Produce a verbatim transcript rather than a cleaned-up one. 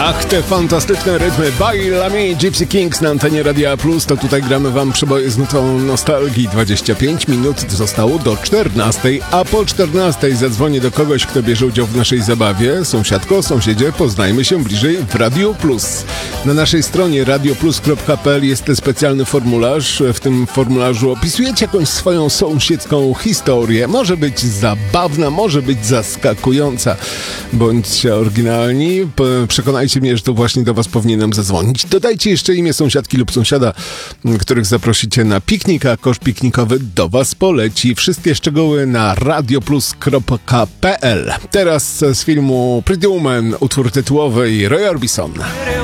Ach, te fantastyczne rytmy. Bailami Gypsy Kings na antenie Radia Plus. To tutaj gramy wam przeboje z nutą nostalgii. dwadzieścia pięć minut zostało do czternastej, a po czternastej zadzwonię do kogoś, kto bierze udział w naszej zabawie. Sąsiadko, sąsiedzie, poznajmy się bliżej w Radio Plus. Na naszej stronie radioplus kropka p l jest specjalny formularz. W tym formularzu opisujecie jakąś swoją sąsiedzką historię. Może być zabawna, może być zaskakująca. Bądźcie oryginalni. Przekonajcie mnie, że to właśnie do was powinienem zadzwonić. Dodajcie jeszcze imię sąsiadki lub sąsiada, których zaprosicie na piknik, a kosz piknikowy do was poleci. Wszystkie szczegóły na radioplus kropka p l. Teraz z filmu Pretty Woman, utwór tytułowy Roy Orbison.